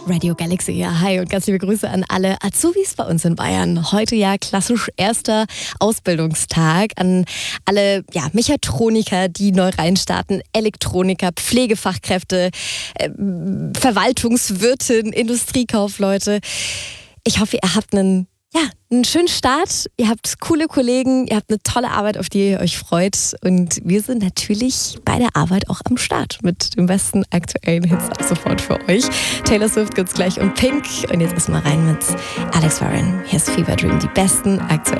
Radio Galaxy, ja, hi und ganz liebe Grüße an alle Azubis bei uns in Bayern. Heute ja klassisch erster Ausbildungstag an alle Mechatroniker, die neu reinstarten, Elektroniker, Pflegefachkräfte, Verwaltungswirtin, Industriekaufleute. Ich hoffe, ihr habt einen schönen Start, ihr habt coole Kollegen, ihr habt eine tolle Arbeit, auf die ihr euch freut und wir sind natürlich bei der Arbeit auch am Start mit den besten aktuellen Hits ab sofort für euch. Taylor Swift gibt's gleich und Pink und jetzt erstmal rein mit Alex Warren. Hier ist Fever Dream, die besten aktuellen